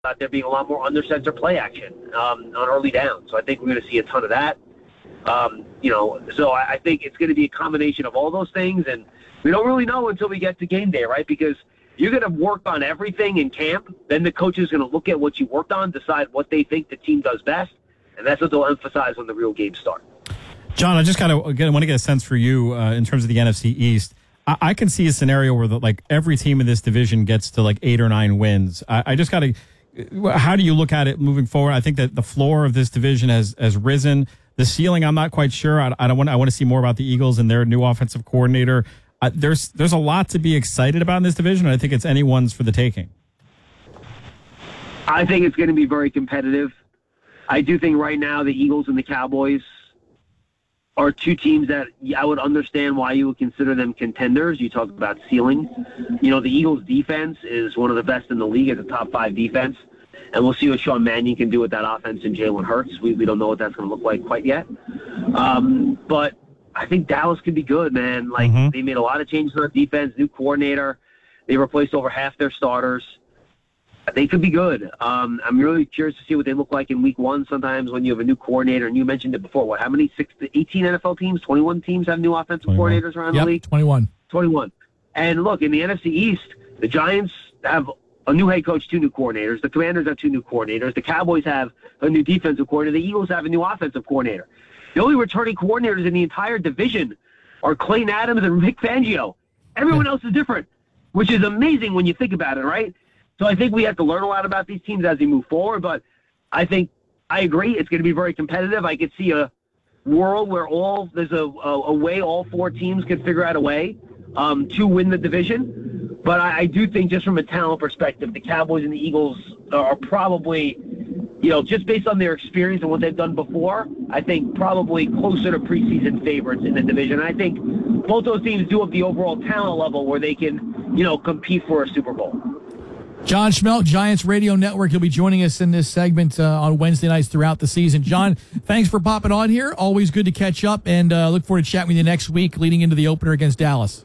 about there being a lot more under center play action on early down. So I think we're going to see a ton of that. So I think it's going to be a combination of all those things, and we don't really know until we get to game day, right? Because you're going to work on everything in camp. Then the coach is going to look at what you worked on, decide what they think the team does best, and that's what they'll emphasize when the real games start. John, I just want to get a sense for you in terms of the NFC East. I can see a scenario where every team in this division gets to 8 or 9 wins. I just got to. How do you look at it moving forward? I think that the floor of this division has risen. The ceiling, I'm not quite sure. I want to see more about the Eagles and their new offensive coordinator. There's a lot to be excited about in this division, and I think it's anyone's for the taking. I think it's going to be very competitive. I do think right now the Eagles and the Cowboys are two teams that I would understand why you would consider them contenders. You talk about ceiling. The Eagles' defense is one of the best in the league. It's a top 5 defense. And we'll see what Sean Mannion can do with that offense and Jalen Hurts. We don't know what that's going to look like quite yet. But I think Dallas could be good, man. They made a lot of changes on defense, new coordinator. They replaced over half their starters. They could be good. I'm really curious to see what they look like in week 1 sometimes when you have a new coordinator. And you mentioned it before. How many? 18 NFL teams? 21 teams have new offensive coordinators around the league? 21. And look, in the NFC East, the Giants have a new head coach, 2 new coordinators. The Commanders have 2 new coordinators. The Cowboys have a new defensive coordinator. The Eagles have a new offensive coordinator. The only returning coordinators in the entire division are Clayton Adams and Vic Fangio. Everyone else is different, which is amazing when you think about it, right? So I think we have to learn a lot about these teams as we move forward, but I agree it's going to be very competitive. I could see a world where there's a way all 4 teams can figure out a way to win the division. But I do think just from a talent perspective, the Cowboys and the Eagles are probably, just based on their experience and what they've done before, I think probably closer to preseason favorites in the division. And I think both those teams do have the overall talent level where they can, compete for a Super Bowl. John Schmelk, Giants Radio Network. He'll be joining us in this segment on Wednesday nights throughout the season. John, thanks for popping on here. Always good to catch up, and look forward to chatting with you next week leading into the opener against Dallas.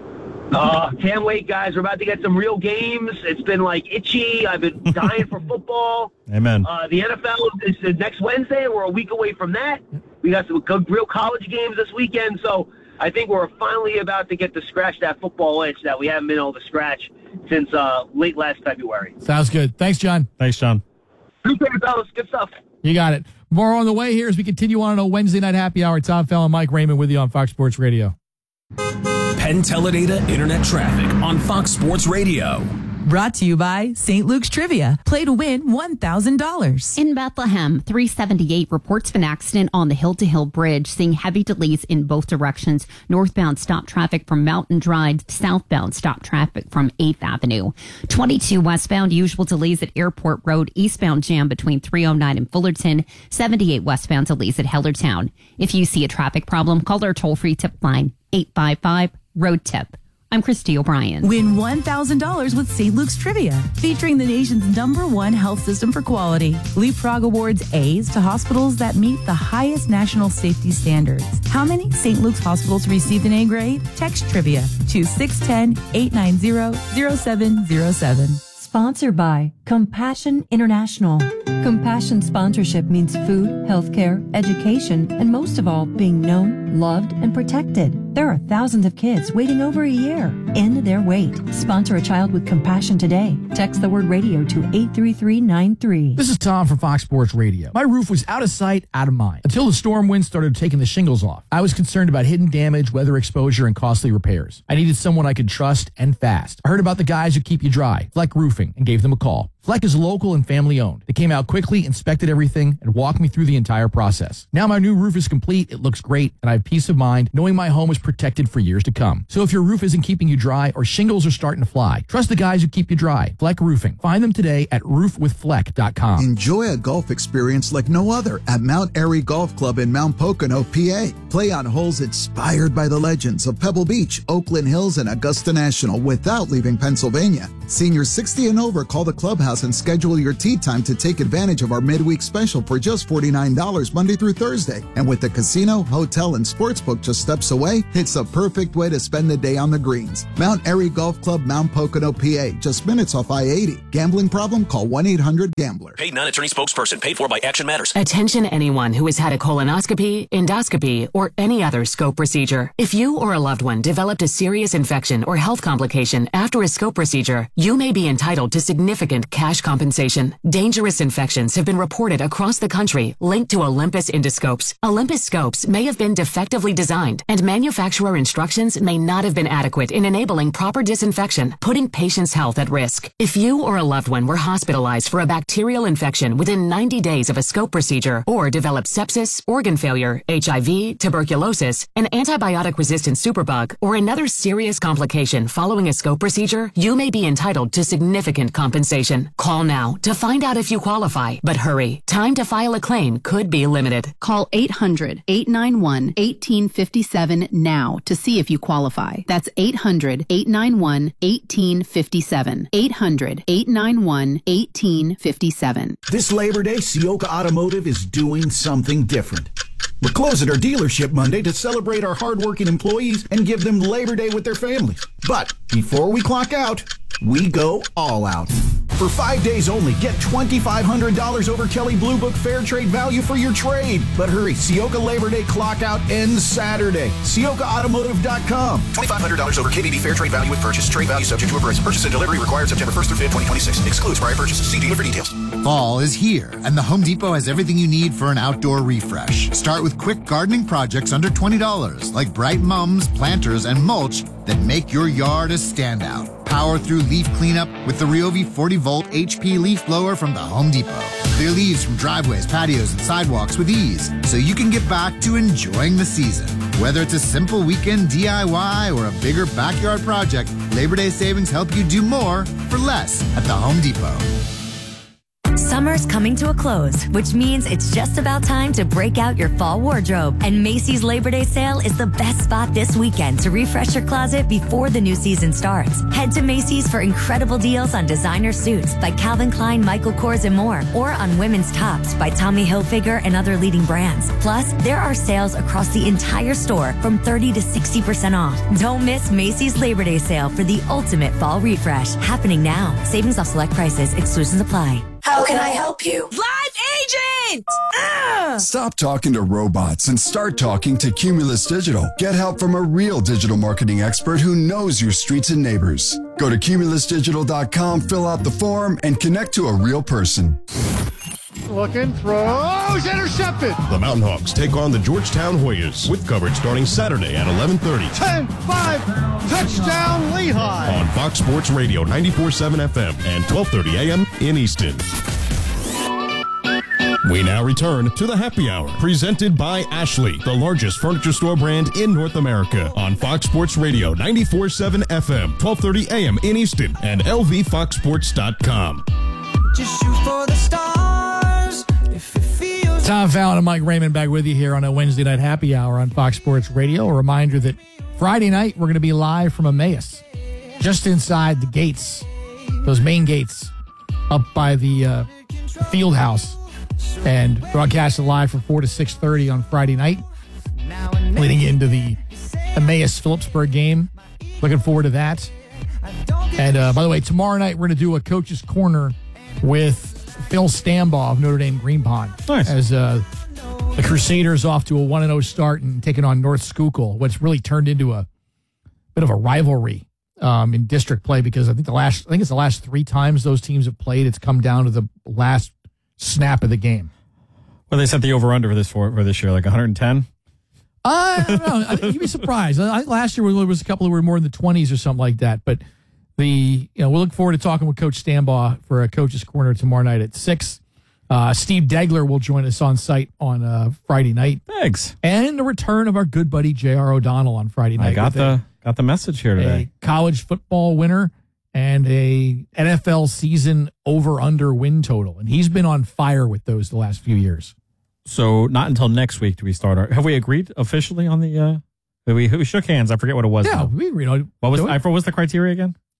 Can't wait, guys. We're about to get some real games. It's been itchy. I've been dying for football. Amen. The NFL is next Wednesday. We're a week away from that. We got some real college games this weekend, so I think we're finally about to get to scratch that football itch that we haven't been able to scratch since late last February. Sounds good. Thanks, John. Thanks, John. Appreciate it, fellas. Good stuff. You got it. More on the way here as we continue on a Wednesday night happy hour. Tom Fallon, Mike Raymond with you on Fox Sports Radio. Penn Teledata Internet Traffic on Fox Sports Radio. Brought to you by St. Luke's Trivia. Play to win $1,000. In Bethlehem, 378 reports of an accident on the Hill-to-Hill Bridge, seeing heavy delays in both directions. Northbound stop traffic from Mountain Drive, southbound stop traffic from 8th Avenue. 22 westbound, usual delays at Airport Road, eastbound jam between 309 and Fullerton. 78 westbound delays at Hellertown. If you see a traffic problem, call our toll-free tip line, 855-ROAD-TIP. I'm Christy O'Brien. Win $1,000 with St. Luke's Trivia, featuring the nation's #1 health system for quality. Leapfrog awards A's to hospitals that meet the highest national safety standards. How many St. Luke's hospitals received an A grade? Text Trivia to 610-890-0707. Sponsored by Compassion International. Compassion sponsorship means food, healthcare, education, and most of all, being known, loved, and protected. There are thousands of kids waiting over a year. End their wait. Sponsor a child with compassion today. Text the word radio to 83393. This is Tom from Fox Sports Radio. My roof was out of sight, out of mind, until the storm winds started taking the shingles off. I was concerned about hidden damage, weather exposure, and costly repairs. I needed someone I could trust and fast. I heard about the guys who keep you dry, Fleck Roofing, and gave them a call. Fleck is local and family owned. They came out quickly, inspected everything, and walked me through the entire process. Now my new roof is complete, it looks great, and I have peace of mind knowing my home is protected for years to come. So if your roof isn't keeping you dry or shingles are starting to fly, trust the guys who keep you dry. Fleck Roofing. Find them today at roofwithfleck.com. Enjoy a golf experience like no other at Mount Airy Golf Club in Mount Pocono, PA. Play on holes inspired by the legends of Pebble Beach, Oakland Hills, and Augusta National without leaving Pennsylvania. Seniors 60 and over call the clubhouse Fieldhouse and schedule your tee time to take advantage of our midweek special for just $49 Monday through Thursday. And with the casino, hotel, and sportsbook just steps away, it's a perfect way to spend the day on the greens. Mount Airy Golf Club, Mount Pocono, PA, just minutes off I-80. Gambling problem? Call 1-800-GAMBLER. Paid non-attorney spokesperson. Paid for by Action Matters. Attention anyone who has had a colonoscopy, endoscopy, or any other scope procedure. If you or a loved one developed a serious infection or health complication after a scope procedure, you may be entitled to significant cash compensation. Dangerous infections have been reported across the country linked to Olympus endoscopes. Olympus scopes may have been defectively designed, and manufacturer instructions may not have been adequate in enabling proper disinfection, putting patients' health at risk. If you or a loved one were hospitalized for a bacterial infection within 90 days of a scope procedure, or developed sepsis, organ failure, HIV, tuberculosis, an antibiotic-resistant superbug, or another serious complication following a scope procedure, you may be entitled to significant compensation. Call now to find out if you qualify. But hurry, time to file a claim could be limited. Call 800-891-1857 now to see if you qualify. That's 800-891-1857. 800-891-1857. This Labor Day, Sioka Automotive is doing something different. We're closing our dealership Monday to celebrate our hardworking employees and give them Labor Day with their families. But before we clock out, we go all out. For 5 days only, get $2,500 over Kelley Blue Book Fair Trade value for your trade. But hurry, Sioka Labor Day clock out ends Saturday. SiokaAutomotive.com. $2,500 over KBB Fair Trade value with purchase. Trade value subject to appraisal. Purchase and delivery required September 1st through 5th, 2026. Excludes prior purchases. See dealer for details. Fall is here, and the Home Depot has everything you need for an outdoor refresh. Start with quick gardening projects under $20, like bright mums, planters, and mulch that make your yard a standout. Power through leaf cleanup with the Ryobi 40-volt HP leaf blower from the Home Depot. Clear leaves from driveways, patios, and sidewalks with ease, so you can get back to enjoying the season. Whether it's a simple weekend DIY or a bigger backyard project, Labor Day savings help you do more for less at the Home Depot. Summer's coming to a close, which means it's just about time to break out your fall wardrobe. And Macy's Labor Day sale is the best spot this weekend to refresh your closet before the new season starts. Head to Macy's for incredible deals on designer suits by Calvin Klein, Michael Kors, and more, or on women's tops by Tommy Hilfiger and other leading brands. Plus, there are sales across the entire store from 30 to 60% off. Don't miss Macy's Labor Day sale for the ultimate fall refresh, happening now. Savings off select prices. Exclusions apply. How can I help you? Live agent! Stop talking to robots and start talking to Cumulus Digital. Get help from a real digital marketing expert who knows your streets and neighbors. Go to cumulusdigital.com, fill out the form, and connect to a real person. Looking, throws, intercepted. The Mountain Hawks take on the Georgetown Hoyas with coverage starting Saturday at 11:30. 10-5, touchdown Lehigh. On Fox Sports Radio 94.7 FM and 12:30 a.m. in Easton. We now return to the Happy Hour, presented by Ashley, the largest furniture store brand in North America, on Fox Sports Radio 94.7 FM, 12:30 a.m. in Easton, and lvfoxsports.com. Just shoot for the stars if it feels. Tom Fallon and Mike Raymond back with you here on a Wednesday night happy hour on Fox Sports Radio. A reminder that Friday night we're going to be live from Emmaus, just inside the gates, those main gates up by the field house, and broadcast live from 4 to 6:30 on Friday night, leading into the Emmaus Phillipsburg game. Looking forward to that. And by the way, tomorrow night we're going to do a Coach's Corner with Phil Stambaugh of Notre Dame Green Pond. Nice. As the Crusaders off to a 1-0 start and taking on North Schuylkill, what's really turned into a bit of a rivalry in district play, because I think it's the last 3 times those teams have played, it's come down to the last snap of the game. Well, they set the over-under for this year, like 110? I don't know. You'd be surprised. I think last year there was a couple that were more in the 20s or something like that. But we'll look forward to talking with Coach Stambaugh for a Coach's Corner tomorrow night at 6. Steve Degler will join us on site on Friday night. Thanks. And the return of our good buddy J.R. O'Donnell on Friday night. I got the message here today. A college football winner and a NFL season over-under win total. And he's been on fire with those the last few years. So not until next week do we start have we agreed officially on the we shook hands. I forget what it was. Yeah, we agreed on what was the criteria again?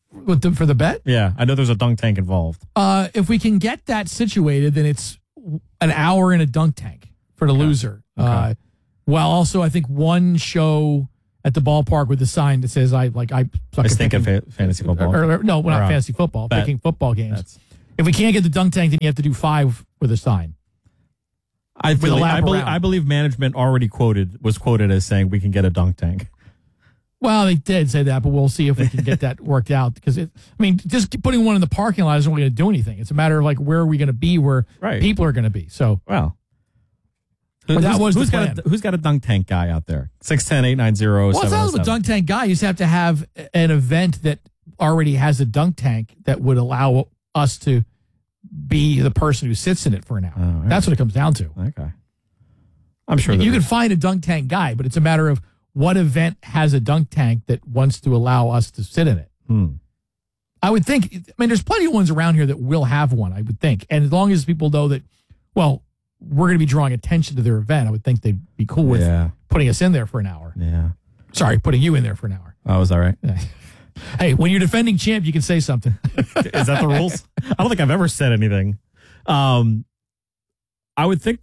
For the bet? Yeah, I know there's a dunk tank involved. If we can get that situated, then it's an hour in a dunk tank for the loser. Okay. While also, I think one show at the ballpark with the sign that says I was thinking fantasy football. Not fantasy football. Bet. Picking football games. If we can't get the dunk tank, then you have to do 5 with a sign. I believe management already was quoted as saying we can get a dunk tank. Well, they did say that, but we'll see if we can get that worked out. Because just putting one in the parking lot isn't really going to do anything. It's a matter of like where are we going to be, where people are going to be. So, well, but that was the plan. Who's got a dunk tank guy out there? 610-890-707. Well, it's not a dunk tank guy. You just have to have an event that already has a dunk tank that would allow us to be the person who sits in it for an hour. Right. That's what it comes down to. Okay, I'm sure you can find a dunk tank guy, but it's a matter of what event has a dunk tank that wants to allow us to sit in it. I would think, there's plenty of ones around here that will have one, I would think. And as long as people know that, well, we're going to be drawing attention to their event, I would think they'd be cool with putting us in there for an hour. Yeah. Sorry, putting you in there for an hour. Oh, is that right? Yeah. Hey, when you're defending champ, you can say something. Is that the rules? I don't think I've ever said anything. I would think,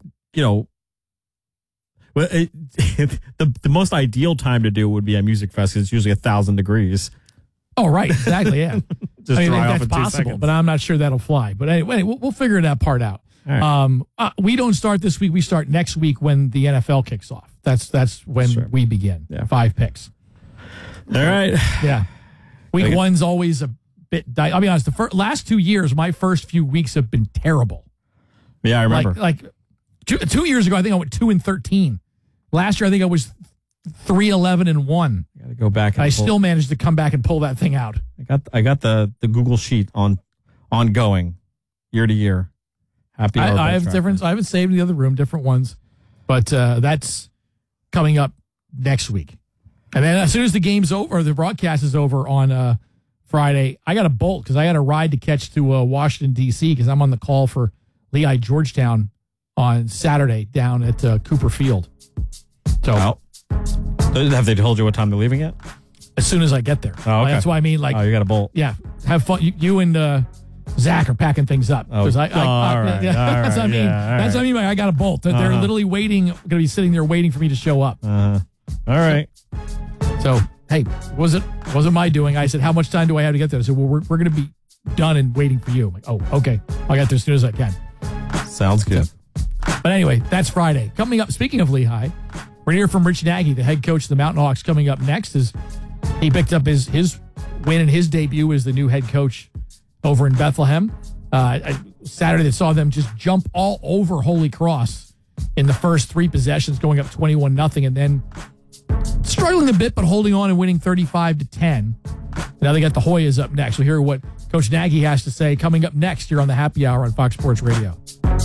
the most ideal time to do it would be at Music Fest because it's usually 1,000 degrees. Oh, right. Exactly, yeah. Just dry off that's in 2 possible, seconds. but I'm not sure that'll fly. But anyway, we'll figure that part out. Right. We don't start this week. We start next week when the NFL kicks off. That's when we begin. Yeah. 5 picks. All right. Yeah. Week one's always a bit. I'll be honest. The last 2 years, my first few weeks have been terrible. Yeah, I remember. Like 2 years ago, I think I went 2-13. Last year, I think I was 3-11-1. Got to go back. I still managed to come back and pull that thing out. I got the Google sheet ongoing year to year. Happy. I have different. I haven't saved in the other room, different ones, but that's coming up next week. And then as soon as the game's over, or the broadcast is over on Friday, I got to bolt because I got a ride to catch to Washington, D.C. because I'm on the call for Lehigh Georgetown on Saturday down at Cooper Field. So, have they told you what time they're leaving yet? As soon as I get there. Oh, okay. That's what I mean. Like, you got a bolt. Yeah, have fun. You and Zach are packing things up. Oh, that's what I mean. That's what I mean by I got a bolt. They're literally waiting, going to be sitting there waiting for me to show up. All right. So, hey, wasn't my doing. I said, how much time do I have to get there? I said, well, we're going to be done and waiting for you. I'm like, oh, okay. I'll get there as soon as I can. Sounds good. But anyway, that's Friday. Coming up, speaking of Lehigh, we're going to hear from Rich Nagy, the head coach of the Mountain Hawks, coming up next as he picked up his win and his debut as the new head coach over in Bethlehem. Saturday, they saw them just jump all over Holy Cross in the first 3 possessions, going up 21-0, and then struggling a bit, but holding on and winning 35-10. Now they got the Hoyas up next. We'll hear what Coach Nagy has to say coming up next here on the Happy Hour on Fox Sports Radio.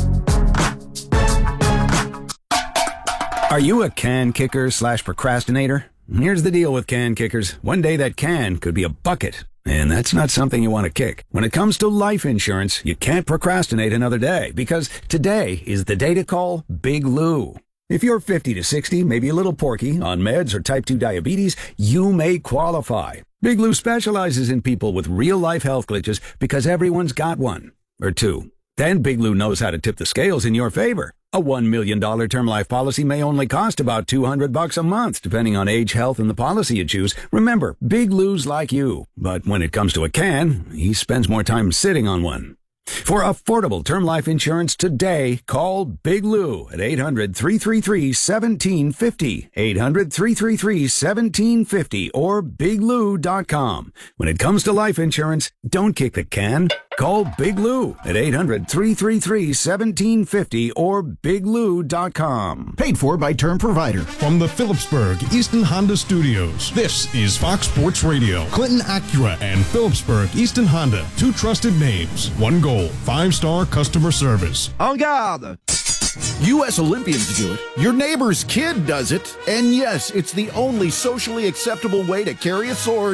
Are you a can kicker / procrastinator? Here's the deal with can kickers. One day that can could be a bucket, and that's not something you want to kick. When it comes to life insurance, you can't procrastinate another day because today is the day to call Big Lou. If you're 50 to 60, maybe a little porky, on meds or type 2 diabetes, you may qualify. Big Lou specializes in people with real-life health glitches because everyone's got one or two. Then Big Lou knows how to tip the scales in your favor. A $1 million term life policy may only cost about $200 a month, depending on age, health, and the policy you choose. Remember, Big Lou's like you, but when it comes to a can, he spends more time sitting on one. For affordable term life insurance today, call Big Lou at 800-333-1750, 800-333-1750, or biglou.com. When it comes to life insurance, don't kick the can. Call Big Lou at 800-333-1750 or biglou.com. Paid for by Term Provider. From the Phillipsburg Easton Honda Studios, this is Fox Sports Radio. Clinton Acura and Phillipsburg Easton Honda, 2 trusted names, 1 goal, 5-star customer service. En garde! U.S. Olympians do it. Your neighbor's kid does it. And yes, it's the only socially acceptable way to carry a sword.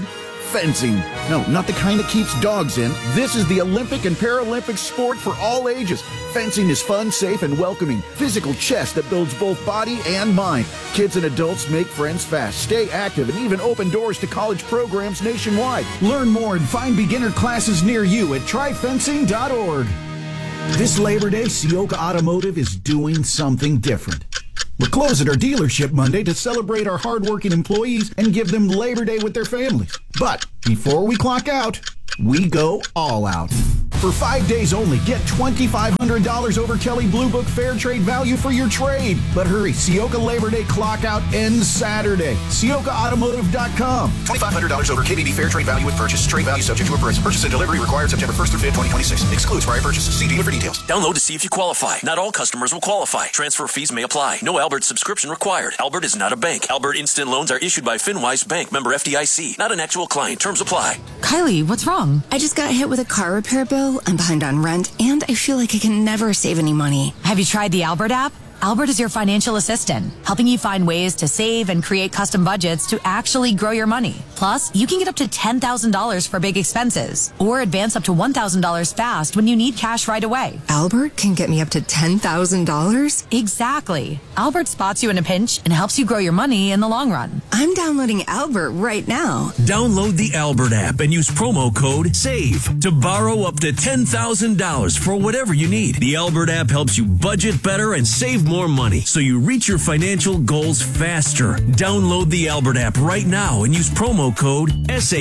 Fencing. No, not the kind that keeps dogs in. This is the Olympic and Paralympic sport for all ages. Fencing is fun, safe, and welcoming. Physical chess that builds both body and mind. Kids and adults make friends fast, stay active, and even open doors to college programs nationwide. Learn more and find beginner classes near you at tryfencing.org. This Labor Day, Sioka Automotive is doing something different. We're closing our dealership Monday to celebrate our hardworking employees and give them Labor Day with their families. But before we clock out, we go all out. For 5 days only, get $2,500 over Kelly Blue Book Fair Trade value for your trade. But hurry, Sioka Labor Day clock out ends Saturday. SiokaAutomotive.com. $2,500 over KBB Fair Trade value with purchase. Trade value subject to appraisal. Purchase and delivery required September 1st through 5th, 2026. Excludes prior purchases. See dealer for details. Download to see if you qualify. Not all customers will qualify. Transfer fees may apply. No Albert subscription required. Albert is not a bank. Albert Instant Loans are issued by FinWise Bank, member FDIC. Not an actual client. Terms apply. Kylie, what's wrong? I just got hit with a car repair bill. I'm behind on rent, and I feel like I can never save any money. Have you tried the Albert app? Albert is your financial assistant, helping you find ways to save and create custom budgets to actually grow your money. Plus, you can get up to $10,000 for big expenses or advance up to $1,000 fast when you need cash right away. Albert can get me up to $10,000? Exactly. Albert spots you in a pinch and helps you grow your money in the long run. I'm downloading Albert right now. Download the Albert app and use promo code SAVE to borrow up to $10,000 for whatever you need. The Albert app helps you budget better and save more money so you reach your financial goals faster. Download the Albert app right now and use promo code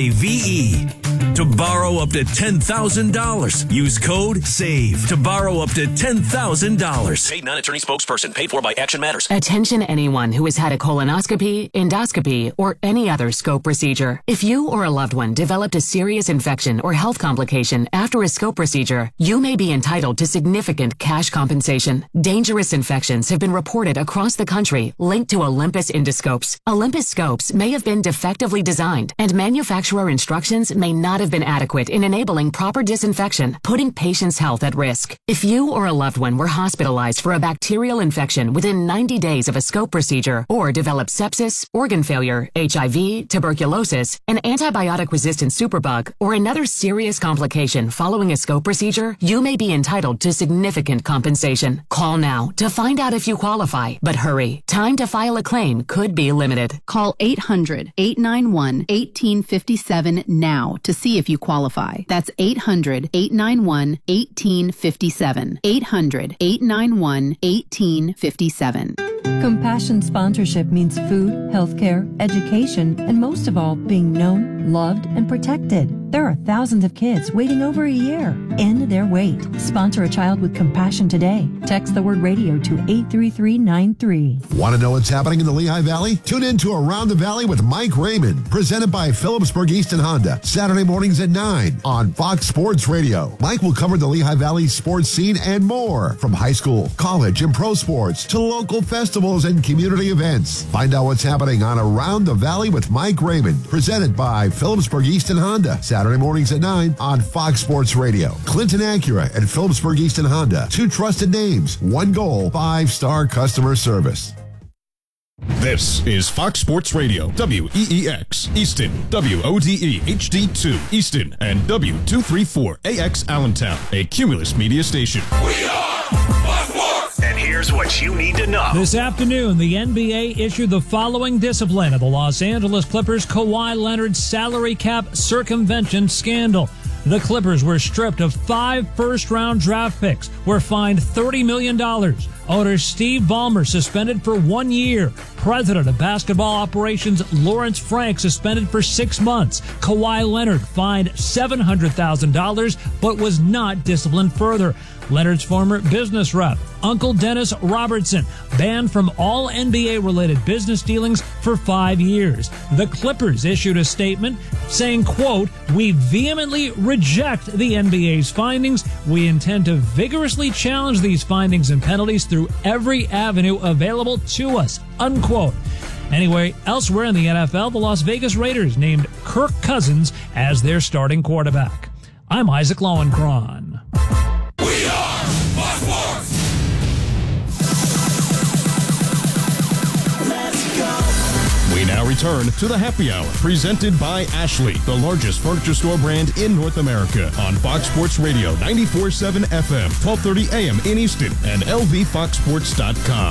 SAVE to borrow up to $10,000. Use code SAVE to borrow up to $10,000. Paid non-attorney spokesperson. Paid for by Action Matters. Attention anyone who has had a colonoscopy, endoscopy, or any other scope procedure. If you or a loved one developed a serious infection or health complication after a scope procedure, you may be entitled to significant cash compensation. Dangerous infections have been reported across the country linked to Olympus endoscopes. Olympus scopes may have been defectively designed, and manufacturer instructions may not have been adequate in enabling proper disinfection, putting patients' health at risk. If you or a loved one were hospitalized for a bacterial infection within 90 days of a scope procedure, or developed sepsis, organ failure, HIV, tuberculosis, an antibiotic-resistant superbug, or another serious complication following a scope procedure, you may be entitled to significant compensation. Call now to find out if you qualify, but hurry. Time to file a claim could be limited. Call 800-891-1857 now to see if you qualify. That's 800-891-1857. 800-891-1857. Compassion sponsorship means food, healthcare, education, and most of all, being known, loved, and protected. There are thousands of kids waiting over a year. End their wait. Sponsor a child with compassion today. Text the word radio to 83393. Want to know what's happening in the Lehigh Valley? Tune in to Around the Valley with Mike Raymond, presented by Phillipsburg Easton Honda, Saturday mornings at 9 on Fox Sports Radio. Mike will cover the Lehigh Valley sports scene and more, from high school, college, and pro sports to local festivals and community events. Find out what's happening on Around the Valley with Mike Raymond, presented by Phillipsburg Easton Honda, Saturday mornings at 9 on Fox Sports Radio. Clinton Acura and Phillipsburg Easton Honda, two trusted names, one goal, 5-star customer service. This is Fox Sports Radio, WEEX, Easton, WODE HD2, Easton, and W234AX Allentown, a Cumulus media station. We are Fox Sports! And here's what you need to know. This afternoon, the NBA issued the following discipline of the Los Angeles Clippers Kawhi Leonard's salary cap circumvention scandal. The Clippers were stripped of 5 first-round draft picks, were fined $30 million. Owner Steve Ballmer suspended for 1 year. President of basketball operations Lawrence Frank suspended for 6 months. Kawhi Leonard fined $700,000 but was not disciplined further. Leonard's former business rep, Uncle Dennis Robertson, banned from all NBA-related business dealings for 5 years. The Clippers issued a statement saying, quote, "We vehemently reject the NBA's findings. We intend to vigorously challenge these findings and penalties through every avenue available to us," unquote. Anyway, elsewhere in the NFL, the Las Vegas Raiders named Kirk Cousins as their starting quarterback. I'm Isaac Lowenkron. We now return return to the Happy Hour, presented by Ashley, the largest furniture store brand in North America, on Fox Sports Radio 94.7 FM, 12:30 a.m. in Easton, and lvfoxsports.com.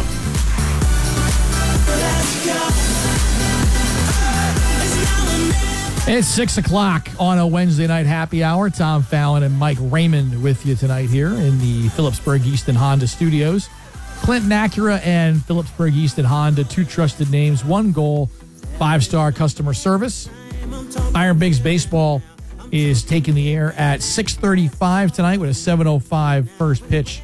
It's 6 o'clock on a Wednesday night happy hour. Tom Fallon and Mike Raymond with you tonight here in the Phillipsburg Easton Honda studios. Clinton Acura and Phillipsburg Easton Honda, two trusted names, one goal, 5-star customer service. Iron Bigs Baseball is taking the air at 6:35 tonight with a 7:05 first pitch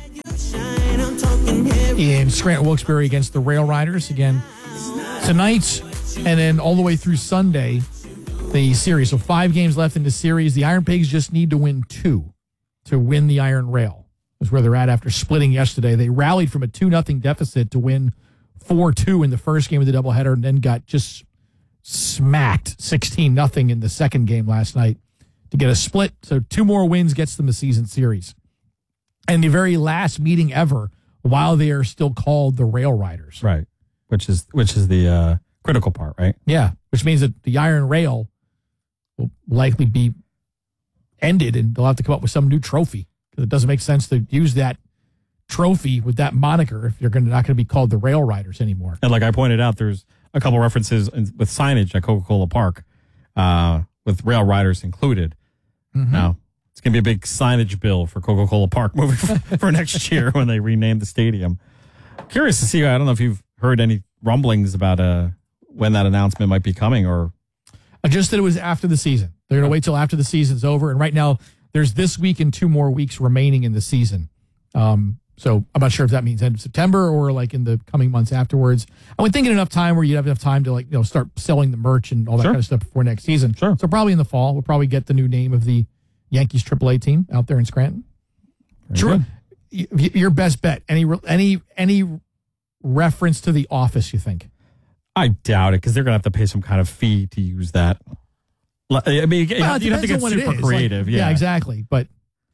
in Scranton Wilkes-Barre against the Rail Riders. Again, tonight and then all the way through Sunday, the series. So 5 games left in the series. The Iron Pigs just need to win 2 to win the Iron Rail. That's where they're at after splitting yesterday. They rallied from a 2-0 deficit to win 4-2 in the first game of the doubleheader and then got just smacked 16-0 in the second game last night to get a split. So 2 more wins gets them the season series. And the very last meeting ever while they are still called the Rail Riders. Right. Which is the critical part, right? Yeah. Which means that the Iron Rail will likely be ended and they'll have to come up with some new trophy. Because it doesn't make sense to use that trophy with that moniker if you're not going to be called the Rail Riders anymore. And like I pointed out, there's a couple references with signage at Coca-Cola Park with Rail Riders included. Mm-hmm. Now, it's going to be a big signage bill for Coca-Cola Park moving for next year when they rename the stadium. Curious to see, I don't know if you've heard any rumblings about when that announcement might be coming, or just that it was after the season. They're going to wait till after the season's over. And right now, there's this week and 2 more weeks remaining in the season. So I'm not sure if that means end of September or like in the coming months afterwards. I would think in enough time where you'd have enough time to start selling the merch and all that kind of stuff before next season. Sure. So probably in the fall, we'll probably get the new name of the Yankees AAA team out there in Scranton. Sure. Your best bet. Any reference to The Office, you think? I doubt it, because they're going to have to pay some kind of fee to use that. I mean, you'd have to get super creative. Yeah, exactly. But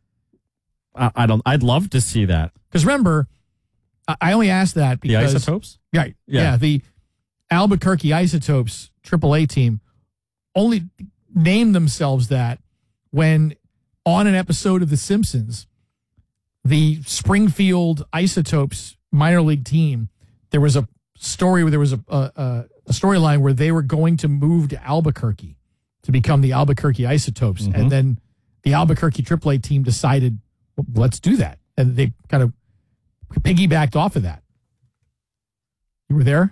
I'd love to see that. Because remember, I only asked that because the Isotopes? Right. Yeah. The Albuquerque Isotopes AAA team only named themselves that when on an episode of The Simpsons, the Springfield Isotopes minor league team, there was a story where there was a storyline where they were going to move to Albuquerque to become the Albuquerque Isotopes. Mm-hmm. And then the Albuquerque AAA team decided, well, let's do that. And they kind of piggybacked off of that. You were there?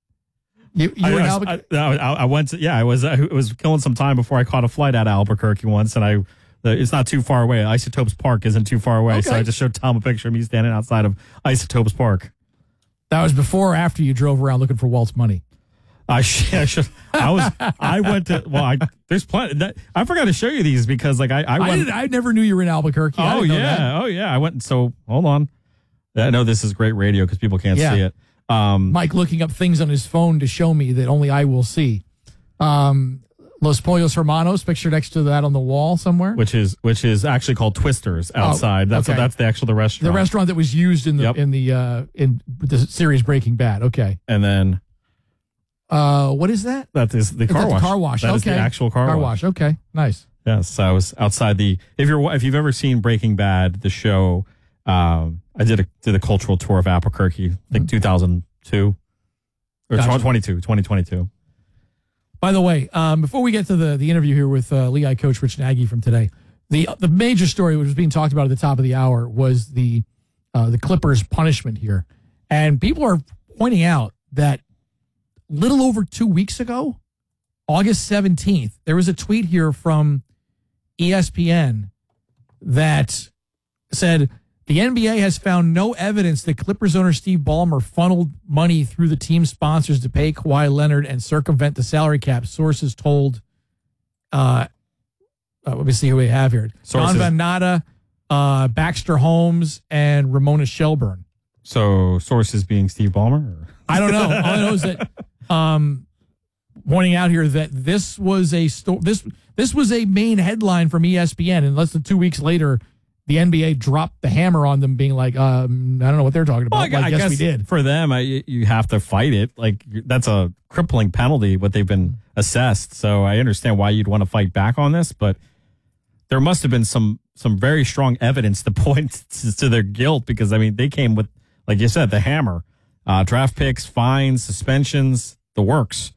I went to, I was killing some time before I caught a flight out of Albuquerque once, and it's not too far away. Isotopes Park isn't too far away, so I just showed Tom a picture of me standing outside of Isotopes Park. That was before or after you drove around looking for Walt's money? I went to, there's plenty. I forgot to show you these because I never knew you were in Albuquerque. Oh yeah. I went, so hold on. I know this is great radio because people can't see it. Mike looking up things on his phone to show me that only I will see. Los Pollos Hermanos, picture next to that on the wall somewhere, which is actually called Twisters outside. That's the restaurant. The restaurant that was used in the series Breaking Bad. Okay, and then what is that? That is the car wash. The car wash. That is the actual car wash. Okay, nice. Yes, I was outside the. If you've ever seen Breaking Bad, the show, I did a cultural tour of Albuquerque, I think 2002 or 2022. By the way, before we get to the interview here with Lehigh coach Rich Nagy from today, the major story which was being talked about at the top of the hour was the Clippers' punishment here, and people are pointing out that little over 2 weeks ago, August 17th, there was a tweet here from ESPN that said the NBA has found no evidence that Clippers owner Steve Ballmer funneled money through the team sponsors to pay Kawhi Leonard and circumvent the salary cap. Sources told, let me see who we have here. John Van Natta, Baxter Holmes, and Ramona Shelburne. So sources being Steve Ballmer? I don't know. All I know is that pointing out here that this was a this was a main headline from ESPN, and less than 2 weeks later, the NBA dropped the hammer on them, being like, I don't know what they're talking about. Well, I guess we did. For them, you have to fight it. Like, that's a crippling penalty, what they've been assessed. So I understand why you'd want to fight back on this, but there must have been some very strong evidence to point to their guilt, because, I mean, they came with, like you said, the hammer. Draft picks, fines, suspensions, the works.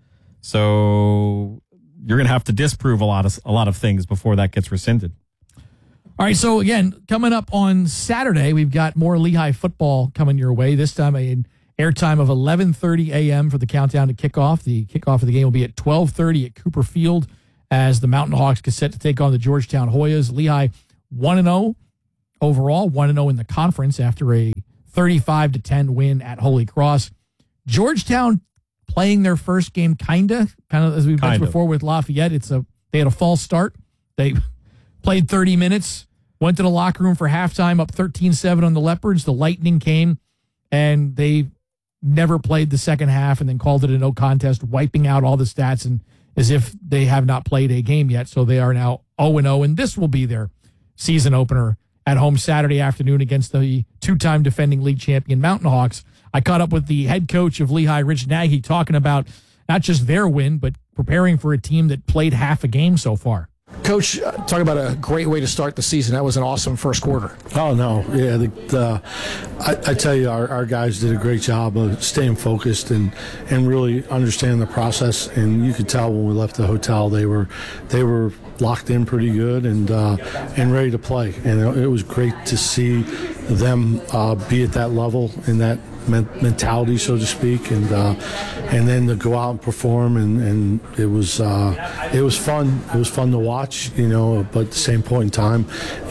So you're going to have to disprove a lot of things before that gets rescinded. All right, so again, coming up on Saturday, we've got more Lehigh football coming your way. This time an airtime of 11:30 a.m. for the countdown to kickoff. The kickoff of the game will be at 12:30 at Cooper Field as the Mountain Hawks get set to take on the Georgetown Hoyas. Lehigh 1-0 overall, 1-0 in the conference after a 35-10 win at Holy Cross. Georgetown playing their first game kind of as we've mentioned before with Lafayette. They had a false start. They played 30 minutes, went to the locker room for halftime, up 13-7 on the Leopards. The Lightning came, and they never played the second half and then called it a no contest, wiping out all the stats and as if they have not played a game yet. So they are now 0-0, and this will be their season opener at home Saturday afternoon against the two-time defending league champion Mountain Hawks. I caught up with the head coach of Lehigh, Rich Nagy, talking about not just their win, but preparing for a team that played half a game so far. Coach, talk about a great way to start the season. That was an awesome first quarter. Oh, no. Yeah, I tell you, our guys did a great job of staying focused and really understanding the process. And you could tell when we left the hotel, they were locked in pretty good and ready to play. And it was great to see them be at that level in that mentality, so to speak, and then to go out and perform, and it was fun. It was fun to watch, but at the same point in time,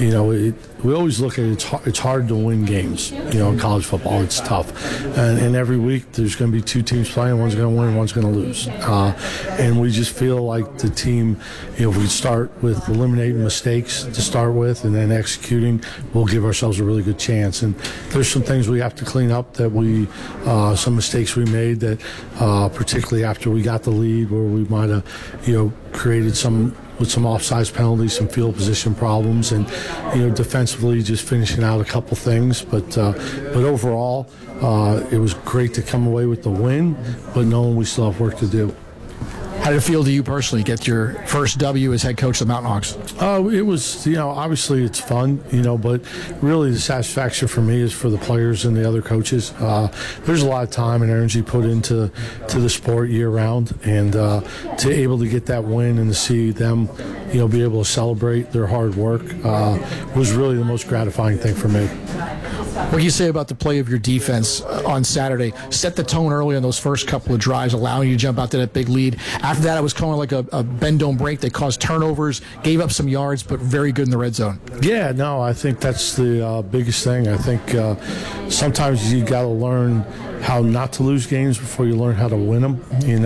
we always look at it's hard to win games, in college football. It's tough, and every week there's going to be two teams playing. One's going to win, one's going to lose, and we just feel like the team, if we start with eliminating mistakes to start with and then executing, we'll give ourselves a really good chance. And there's some things we have to clean up that some mistakes we made that particularly after we got the lead, where we might have created some offsides penalties, some field position problems, and defensively just finishing out a couple things. But overall, it was great to come away with the win, but knowing we still have work to do. How did it feel to you personally, get your first W as head coach of the Mountain Hawks? It was, obviously it's fun, but really the satisfaction for me is for the players and the other coaches. There's a lot of time and energy put into the sport year round, and to able to get that win and to see them, be able to celebrate their hard work was really the most gratifying thing for me. What do you say about the play of your defense on Saturday? Set the tone early on those first couple of drives, allowing you to jump out to that big lead. After that, it was kind of like a bend don't break. They caused turnovers, gave up some yards, but very good in the red zone. Yeah, no, I think that's the biggest thing. I think sometimes you got to learn how not to lose games before you learn how to win them,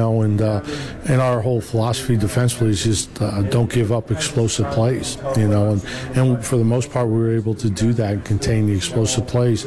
and our whole philosophy defensively is just don't give up explosive plays, and for the most part we were able to do that and contain the explosive plays,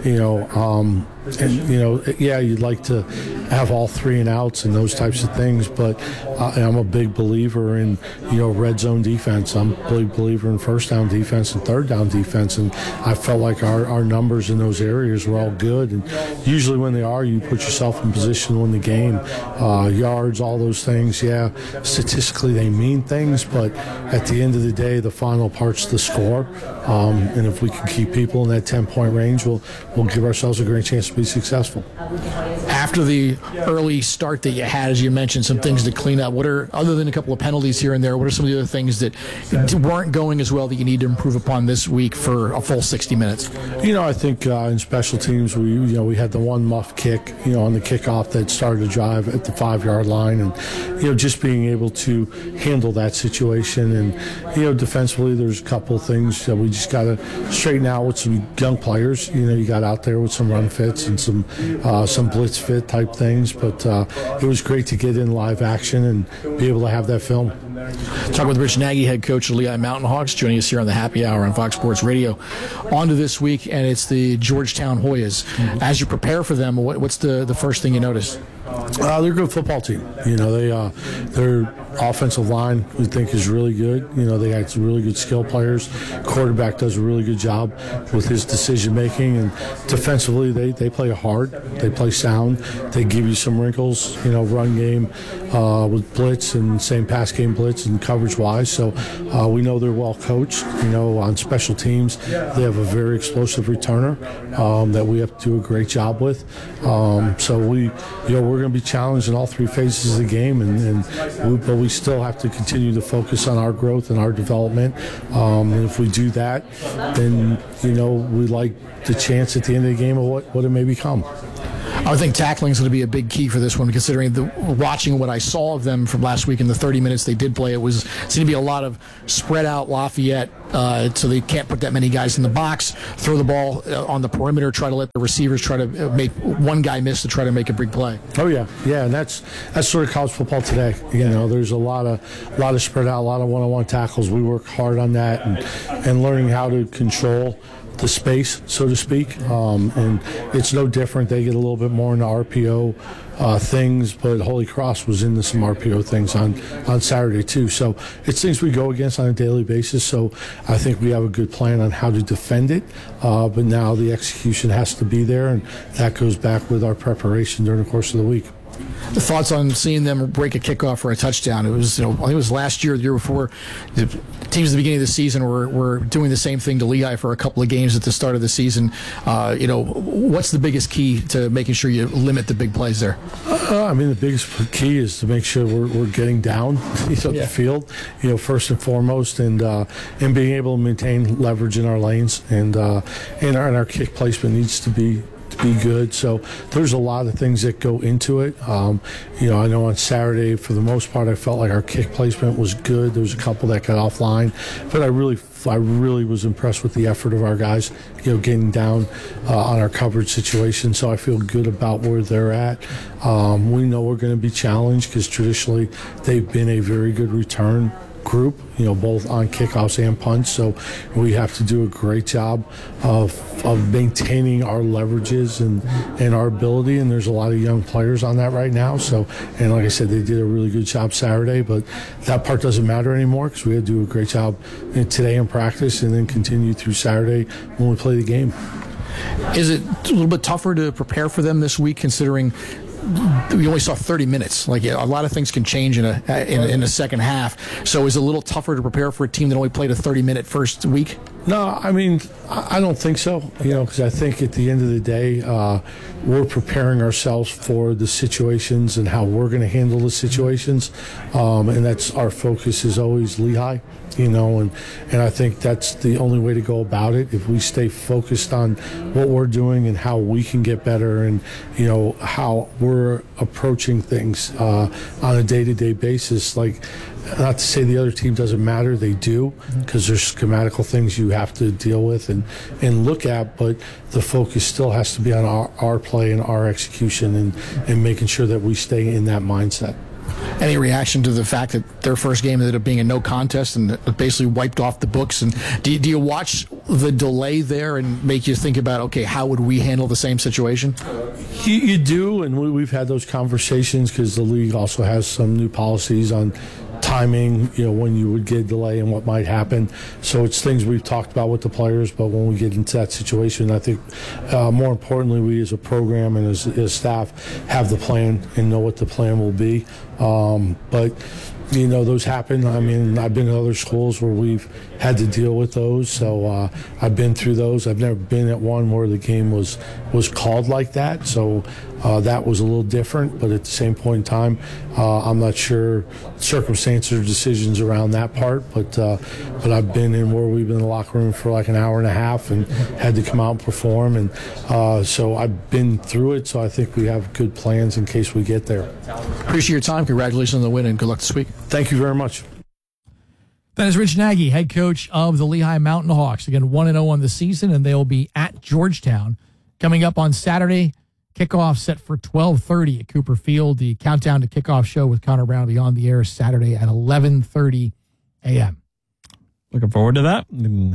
you'd like to have all 3 and outs and those types of things, but I'm a big believer in, red zone defense. I'm a big believer in first down defense and third down defense, and I felt like our numbers in those areas were all good, and usually when they are, you put yourself in position to win the game. Yards, all those things, yeah, statistically they mean things, but at the end of the day, the final part's the score, and if we can keep people in that 10-point range, we'll give ourselves a great chance to be successful. After the early start that you had, as you mentioned, some things to clean up. Other than a couple of penalties here and there, what are some of the other things that weren't going as well that you need to improve upon this week for a full 60 minutes? I think in special teams, we had the one muff kick, on the kickoff that started a drive at the 5-yard line, and just being able to handle that situation. And defensively, there's a couple of things that we just got to straighten out with some young players. You got out there with some run fits and some blitz fit type things, but it was great to get in live action and be able to have that film. Talking with Rich Nagy, head coach of Lehigh Mountain Hawks, joining us here on the Happy Hour on Fox Sports Radio. On to this week, and it's the Georgetown Hoyas. Mm-hmm. As you prepare for them, what's the first thing you notice? They're a good football team. You know, their offensive line we think is really good. You know, they got some really good skill players. Quarterback does a really good job with his decision making, and defensively they play hard. They play sound. They give you some wrinkles. You know, run game with blitz and same pass game blitz and coverage wise. So we know they're well coached. You know, on special teams they have a very explosive returner that we have to do a great job with. So we're going to be challenged in all three phases of the game, but we still have to continue to focus on our growth and our development. And if we do that, then we like the chance at the end of the game of what it may become. I think tackling is going to be a big key for this one, considering watching what I saw of them from last week in the 30 minutes they did play. It seemed to be a lot of spread out Lafayette, so they can't put that many guys in the box, throw the ball on the perimeter, try to let the receivers try to make one guy miss to try to make a big play. Oh yeah, and that's sort of college football today. You know, there's a lot of spread out, a lot of one-on-one tackles. We work hard on that and learning how to control the space, so to speak, and it's no different. They get a little bit more into RPO things, but Holy Cross was into some RPO things on Saturday too. So it's things we go against on a daily basis. So I think we have a good plan on how to defend it, but now the execution has to be there, and that goes back with our preparation during the course of the week. The thoughts on seeing them break a kickoff for a touchdown? It was, I think it was last year, the year before. The teams at the beginning of the season were doing the same thing to Lehigh for a couple of games at the start of the season. What's the biggest key to making sure you limit the big plays there? The biggest key is to make sure we're getting down the field, first and foremost, and being able to maintain leverage in our lanes, and our kick placement needs to be good. So there's a lot of things that go into it. I know on Saturday, for the most part, I felt like our kick placement was good. There was a couple that got offline, but I really was impressed with the effort of our guys, getting down on our coverage situation. So I feel good about where they're at. We know we're going to be challenged because traditionally they've been a very good return group, both on kickoffs and punts. So we have to do a great job of maintaining our leverages and our ability. And there's a lot of young players on that right now. So, and like I said, they did a really good job Saturday, but that part doesn't matter anymore because we had to do a great job today in practice and then continue through Saturday when we play the game. Is it a little bit tougher to prepare for them this week, considering we only saw 30 minutes? Like, a lot of things can change in a second half. So is it a little tougher to prepare for a team that only played a 30-minute first week? No, I don't think so, because I think at the end of the day, we're preparing ourselves for the situations and how we're going to handle the situations. And that's our focus is always Lehigh, and I think that's the only way to go about it. If we stay focused on what we're doing and how we can get better and, how we're approaching things on a day-to-day basis, like, not to say the other team doesn't matter, they do, because there's schematical things you have to deal with and look at, but the focus still has to be on our play and our execution and making sure that we stay in that mindset. Any reaction to the fact that their first game ended up being a no contest and basically wiped off the books? And do you watch the delay there and make you think about, okay, how would we handle the same situation? You do, and we've had those conversations because the league also has some new policies on timing, when you would get a delay and what might happen. So it's things we've talked about with the players, but when we get into that situation, I think more importantly, we as a program and as staff have the plan and know what the plan will be. But those happen. I've been to other schools where we've had to deal with those, so I've been through those. I've never been at one where the game was called like that, so that was a little different, but at the same point in time, I'm not sure circumstances or decisions around that part, but I've been in where we've been in the locker room for like an hour and a half and had to come out and perform, and so I've been through it, so I think we have good plans in case we get there. Appreciate your time. Congratulations on the win, and good luck this week. Thank you very much. That is Rich Nagy, head coach of the Lehigh Mountain Hawks. Again, 1-0 on the season, and they'll be at Georgetown coming up on Saturday. Kickoff set for 12:30 at Cooper Field. The Countdown to Kickoff show with Connor Brown will be on the air Saturday at 11:30 a.m. Looking forward to that. And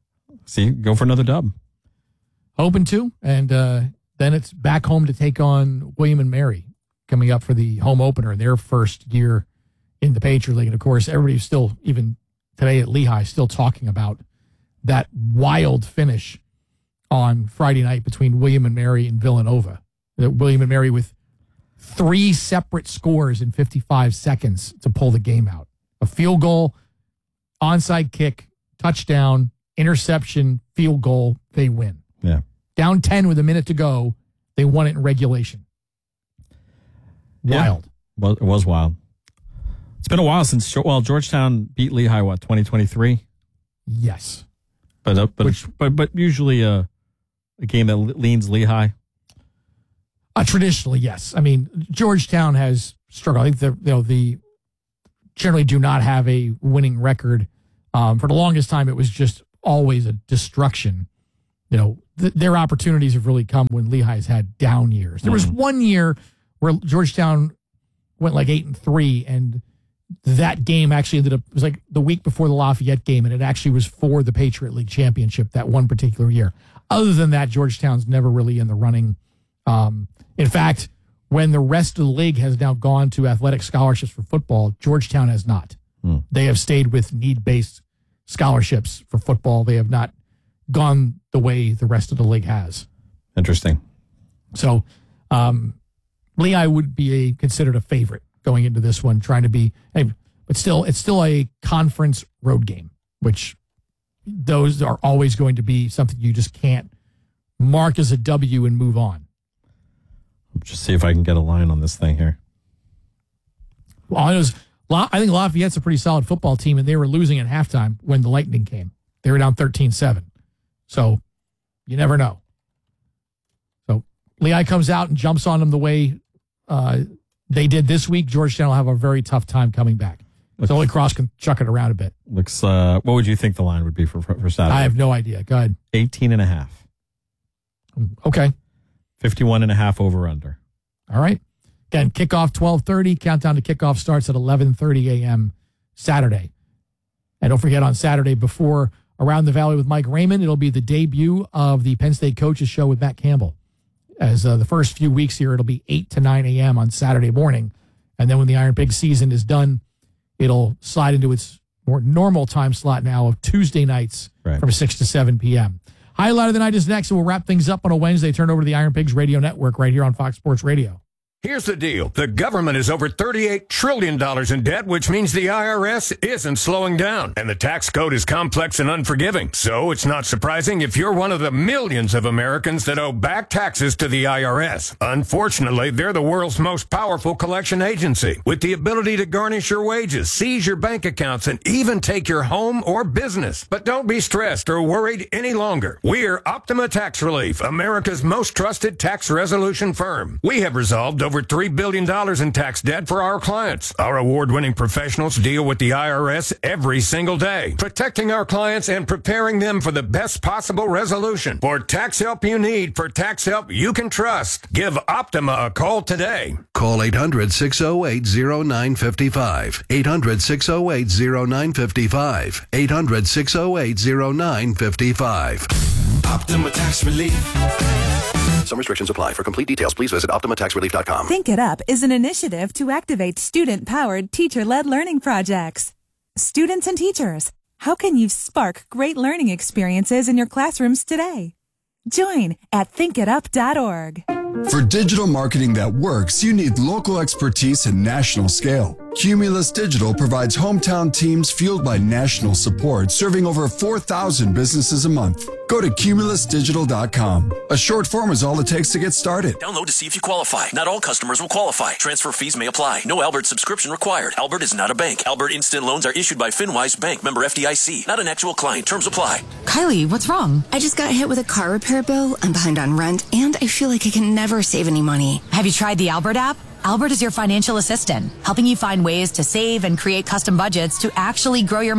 go for another dub. Hoping to. And then it's back home to take on William and Mary coming up for the home opener, their first year in the Patriot League. And, of course, everybody's still, even today at Lehigh, still talking about that wild finish on Friday night between William and Mary and Villanova. William and Mary with 3 separate scores in 55 seconds to pull the game out. A field goal, onside kick, touchdown, interception, field goal, they win. Yeah. Down 10 with a minute to go, they won it in regulation. Wild. Yeah. Well, it was wild. It's been a while since, Georgetown beat Lehigh, 2023? Yes. But usually a game that leans Lehigh. Traditionally, yes. I mean, Georgetown has struggled. I think they generally do not have a winning record. For the longest time, it was just always a destruction. Their opportunities have really come when Lehigh's had down years. There was one year where Georgetown went like 8-3, and that game actually it was like the week before the Lafayette game, and it actually was for the Patriot League championship that one particular year. Other than that, Georgetown's never really in the running. In fact, when the rest of the league has now gone to athletic scholarships for football, Georgetown has not. They have stayed with need-based scholarships for football. They have not gone the way the rest of the league has. Interesting. So, Lehigh would be considered a favorite going into this one, trying to be, but it's still a conference road game, which those are always going to be something you just can't mark as a W and move on. Just see if I can get a line on this thing here. Well, I think Lafayette's a pretty solid football team, and they were losing at halftime when the Lightning came. They were down 13-7. So you never know. So Lehigh comes out and jumps on them the way they did this week. Georgetown will have a very tough time coming back. So Holy Cross can chuck it around a bit. Looks. What would you think the line would be for Saturday? I have no idea. Go ahead. 18.5. Okay. 51.5 over under. All right. Again, kickoff 12:30. Countdown to kickoff starts at 11:30 a.m. Saturday. And don't forget, on Saturday before Around the Valley with Mike Raymond, it'll be the debut of the Penn State Coaches Show with Matt Campbell. As the first few weeks here, it'll be 8 to 9 a.m. on Saturday morning. And then when the Iron Pig season is done, it'll slide into its more normal time slot now of Tuesday nights from 6 to 7 p.m. Highlight of the night is next, and we'll wrap things up on a Wednesday. Turn over to the Iron Pigs Radio Network right here on Fox Sports Radio. Here's the deal. The government is over $38 trillion in debt, which means the IRS isn't slowing down. And the tax code is complex and unforgiving. So it's not surprising if you're one of the millions of Americans that owe back taxes to the IRS. Unfortunately, they're the world's most powerful collection agency, with the ability to garnish your wages, seize your bank accounts, and even take your home or business. But don't be stressed or worried any longer. We're Optima Tax Relief, America's most trusted tax resolution firm. We have resolved over $3 billion in tax debt for our clients. Our award-winning professionals deal with the IRS every single day, protecting our clients and preparing them for the best possible resolution. For tax help you need, for tax help you can trust, give Optima a call today. Call 800-608-0955. 800-608-0955. 800-608-0955. Optima Tax Relief. Some restrictions apply. For complete details, please visit OptimaTaxRelief.com. Think It Up is an initiative to activate student-powered, teacher-led learning projects. Students and teachers, how can you spark great learning experiences in your classrooms today? Join at thinkitup.org. For digital marketing that works, you need local expertise and national scale. Cumulus Digital provides hometown teams fueled by national support, serving over 4,000 businesses a month. Go to cumulusdigital.com. A short form is all it takes to get started. Download to see if you qualify. Not all customers will qualify. Transfer fees may apply. No Albert subscription required. Albert is not a bank. Albert Instant Loans are issued by FinWise Bank, member FDIC. Not an actual client. Terms apply. Kylie, what's wrong? I just got hit with a car repair bill. I'm behind on rent, and I feel like I can never save any money. Have you tried the Albert app? Albert is your financial assistant, helping you find ways to save and create custom budgets to actually grow your money.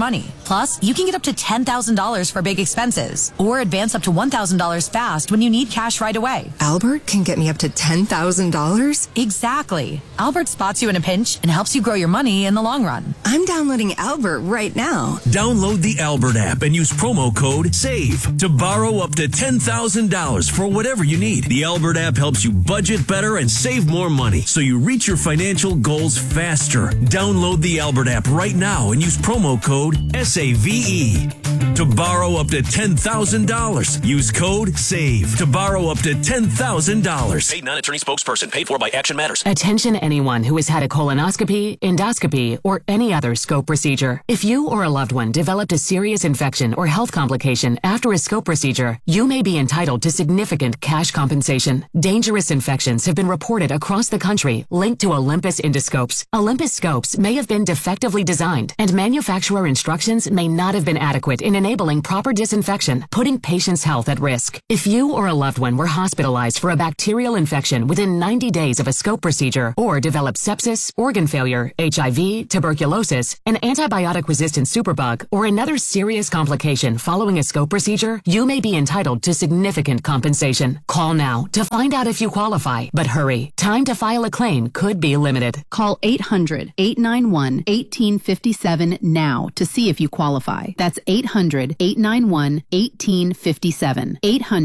Plus, you can get up to $10,000 for big expenses or advance up to $1,000 fast when you need cash right away. Albert can get me up to $10,000? Exactly. Albert spots you in a pinch and helps you grow your money in the long run. I'm downloading Albert right now. Download the Albert app and use promo code SAVE to borrow up to $10,000 for whatever you need. The Albert app helps you budget better and save more money so you reach your financial goals faster. Download the Albert app right now and use promo code SAVE to borrow up to $10,000. Use code SAVE to borrow up to $10,000. Paid non-attorney spokesperson. Paid for by Action Matters. Attention anyone who has had a colonoscopy, endoscopy, or any other scope procedure. If you or a loved one developed a serious infection or health complication after a scope procedure, you may be entitled to significant cash compensation. Dangerous infections have been reported across the country linked to Olympus endoscopes. Olympus scopes may have been defectively designed, and manufacturer instructions may not have been adequate in enabling proper disinfection, putting patients' health at risk. If you or a loved one were hospitalized for a bacterial infection within 90 days of a scope procedure or developed sepsis, organ failure, HIV, tuberculosis, an antibiotic-resistant superbug, or another serious complication following a scope procedure, you may be entitled to significant compensation. Call now to find out if you qualify, but hurry. Time to file a claim could be limited. Call 800-891-1857 now to see if you qualify. That's 800-891-1857.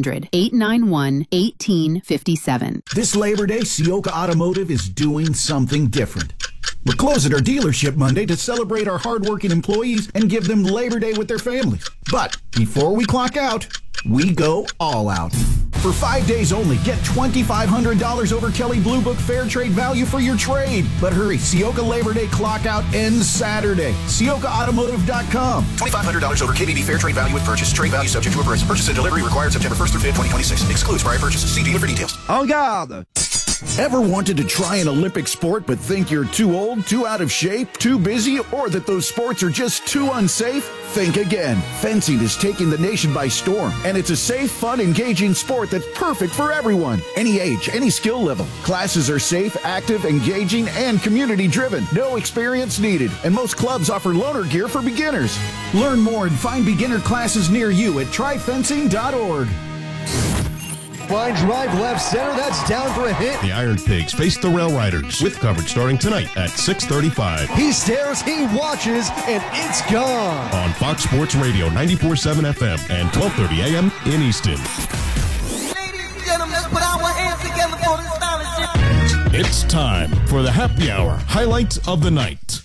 800-891-1857. This Labor Day, Sioka Automotive is doing something different. We're closing our dealership Monday to celebrate our hardworking employees and give them Labor Day with their families. But before we clock out, we go all out. For 5 days only, get $2,500 over Kelley Blue Book Fair Trade value for your trade. But hurry, Sioka Labor Day clock out ends Saturday. SiokaAutomotive.com. $2,500 over KBB Fair Trade value with purchase. Trade value subject to appraisal. Purchase and delivery required September 1st through 5th, 2026. Excludes prior purchases. See dealer for details. En garde! Ever wanted to try an Olympic sport but think you're too old, too out of shape, too busy, or that those sports are just too unsafe? Think again. Fencing is taking the nation by storm, and it's a safe, fun, engaging sport that's perfect for everyone. Any age, any skill level. Classes are safe, active, engaging, and community-driven. No experience needed, and most clubs offer loaner gear for beginners. Learn more and find beginner classes near you at tryfencing.org. Fine drive left center. That's down for a hit. The Iron Pigs face the Rail Riders with coverage starting tonight at 6:35. He stares, he watches, and it's gone. On Fox Sports Radio 94.7 FM and 12:30 a.m. in Easton. Ladies and gentlemen, let's put our hands together for this scholarship. It's time for the Happy Hour highlight of the night.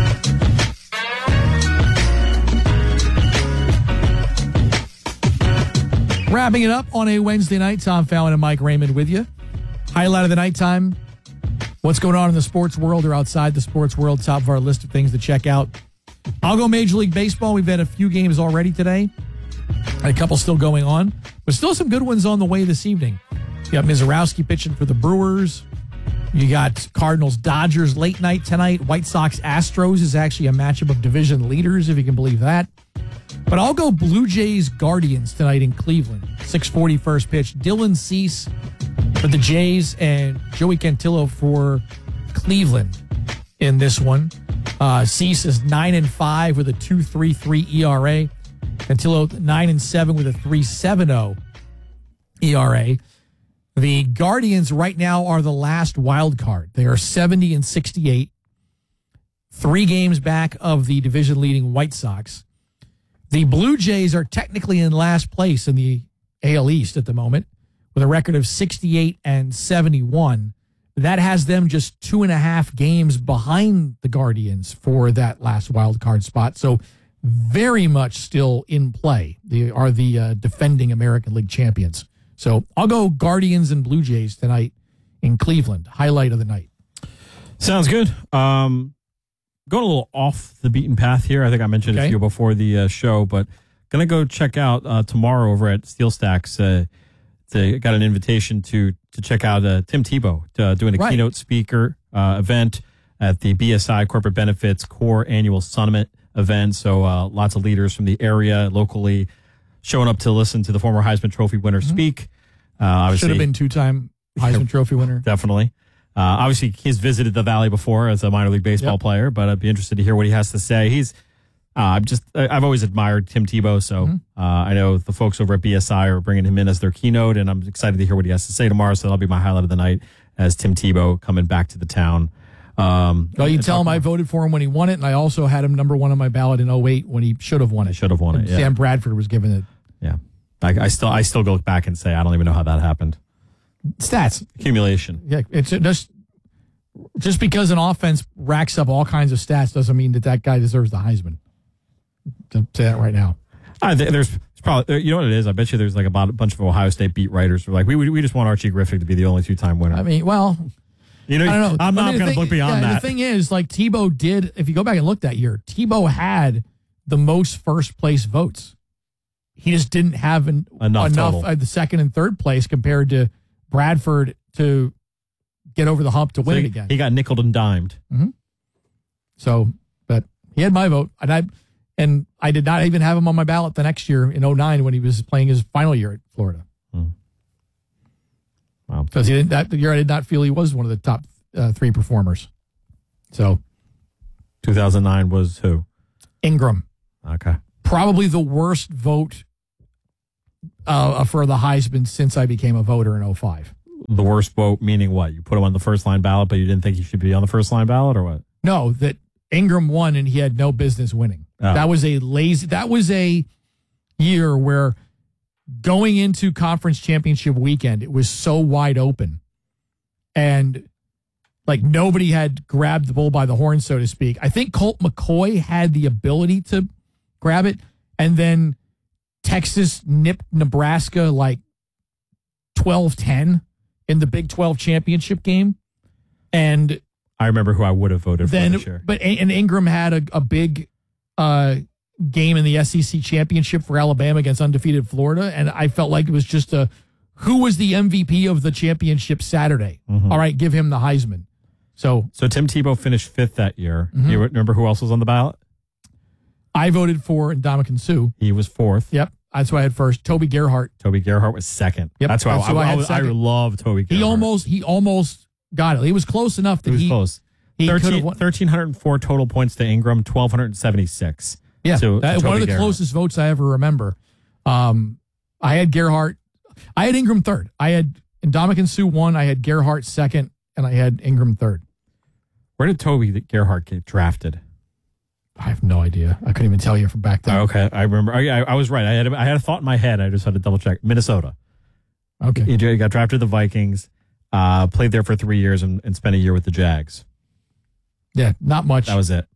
Wrapping it up on a Wednesday night, Tom Fallon and Mike Raymond with you. Highlight of the nighttime. What's going on in the sports world or outside the sports world? Top of our list of things to check out. I'll go Major League Baseball. We've had a few games already today. A couple still going on. But still some good ones on the way this evening. You got Mizorowski pitching for the Brewers. You got Cardinals-Dodgers late night tonight. White Sox-Astros is actually a matchup of division leaders, if you can believe that. But I'll go Blue Jays-Guardians tonight in Cleveland. 6:40 first pitch. Dylan Cease for the Jays and Joey Cantillo for Cleveland in this one. Cease is 9-5 with a 2.33 ERA. Cantillo 9-7 with a 3.70 ERA. The Guardians right now are the last wild card. They are 70-68. 3 games back of the division-leading White Sox. The Blue Jays are technically in last place in the AL East at the moment with a record of 68-71. That has them just 2.5 games behind the Guardians for that last wild card spot. So very much still in play. They are the defending American League champions. So I'll go Guardians and Blue Jays tonight in Cleveland. Highlight of the night. Sounds good. Going a little off the beaten path here. I think I mentioned a few before the show, but going to go check out tomorrow over at Steel Stacks. They got an invitation to check out Tim Tebow doing a keynote speaker event at the BSI Corporate Benefits Core Annual Summit event. So lots of leaders from the area locally showing up to listen to the former Heisman Trophy winner speak. Should have been 2-time Heisman Trophy winner. Definitely. Obviously, he's visited the Valley before as a minor league baseball player, but I'd be interested to hear what he has to say. He's I've always admired Tim Tebow, so I know the folks over at BSI are bringing him in as their keynote, and I'm excited to hear what he has to say tomorrow, so that'll be my highlight of the night as Tim Tebow coming back to the town. Well, you tell him I voted for him when he won it, and I also had him number one on my ballot in 2008 when he should have won it. Yeah. Sam Bradford was given it. Yeah. I still go back and say I don't even know how that happened. Stats. Accumulation. Yeah, it's just because an offense racks up all kinds of stats doesn't mean that guy deserves the Heisman. To say that right now. There's probably, you know what it is? I bet you there's like about a bunch of Ohio State beat writers who are like, we just want Archie Griffin to be the only 2-time winner. I mean, well, you know, I don't know. I'm not going to look beyond that. The thing is, like Tebow did, if you go back and look that year, Tebow had the most first place votes. He just didn't have enough the second and third place compared to Bradford to get over the hump to win it again. He got nickeled and dimed. Mm-hmm. So, but he had my vote, and I did not even have him on my ballot the next year in 2009 when he was playing his final year at Florida. Wow. Because that year I did not feel he was one of the top 3 performers. So 2009 was who? Ingram. Okay. Probably the worst vote for the Heisman since I became a voter in 2005. The worst vote meaning what? You put him on the first line ballot, but you didn't think he should be on the first line ballot, or what? No, that Ingram won and he had no business winning. Oh. That was a year where going into conference championship weekend, it was so wide open. And like nobody had grabbed the bull by the horn, so to speak. I think Colt McCoy had the ability to grab it. And then Texas nipped Nebraska like 12-10 in the Big 12 championship game. And I remember who I would have voted for this year. And Ingram had a big game in the SEC championship for Alabama against undefeated Florida. And I felt like it was just who was the MVP of the championship Saturday? Mm-hmm. All right, give him the Heisman. So Tim Tebow finished 5th that year. Mm-hmm. You remember who else was on the ballot? I voted for Ndamukong Suh. He was 4th. Yep. That's who I had first. Toby Gerhart. Toby Gerhart was 2nd. Yep. That's who I love Toby Gerhart. He almost got it. He was close enough that he was close. He 1,304 total points to Ingram, 1,276. Yeah, to one of the Gerhart. closest votes I ever remember. I had Gerhart. I had Ingram 3rd. I had Ndamukong Suh 1. I had Gerhart 2nd, and I had Ingram 3rd. Where did Toby Gerhart get drafted? I have no idea. I couldn't even tell you from back then. Okay, I remember. I was right. I had a thought in my head. I just had to double check. Minnesota. Okay. He got drafted to the Vikings, played there for 3 years, and spent a year with the Jags. Yeah, not much. That was it.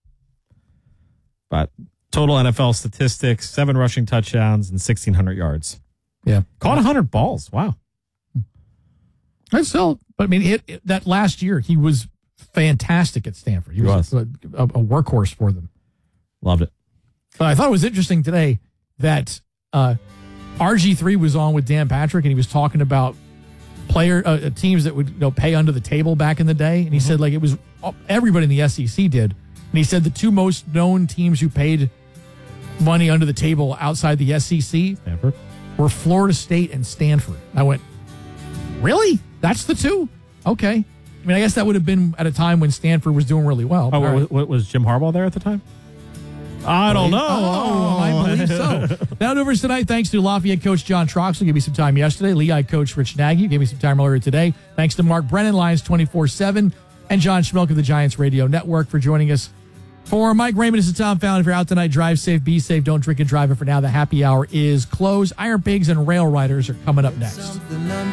But total NFL statistics, 7 rushing touchdowns and 1,600 yards. Yeah. Caught 100 balls. Wow. That's still, but I mean, that last year, he was fantastic at Stanford. He was a workhorse for them. Loved it. But I thought it was interesting today that RG3 was on with Dan Patrick, and he was talking about teams that would pay under the table back in the day. And he said, like, it was everybody in the SEC did. And he said the 2 most known teams who paid money under the table outside the SEC were Florida State and Stanford. I went, really? That's the 2? Okay. I mean, I guess that would have been at a time when Stanford was doing really well. Oh, was Jim Harbaugh there at the time? I don't know. I believe so. That'll do for us tonight. Thanks to Lafayette coach John Troxel. Gave me some time yesterday. Lehigh coach Rich Nagy gave me some time earlier today. Thanks to Mark Brennan, Lions 24/7, and John Schmelk of the Giants Radio Network for joining us. For Mike Raymond, this is Tom Fallon. If you're out tonight, drive safe, be safe, don't drink and drive. And for now, the happy hour is closed. Iron Pigs and Rail Riders are coming up next.